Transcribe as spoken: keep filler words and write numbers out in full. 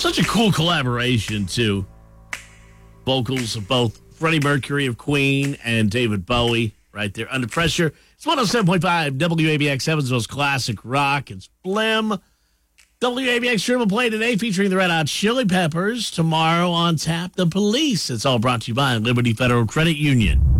Such a cool collaboration, too. Vocals of both Freddie Mercury of Queen and David Bowie right there. Under Pressure. It's one oh seven point five W A B X, Evansville's classic rock. It's Blim. W A B X Triple Play today featuring the Red Hot Chili Peppers. Tomorrow on tap, The Police. It's all brought to you by Liberty Federal Credit Union.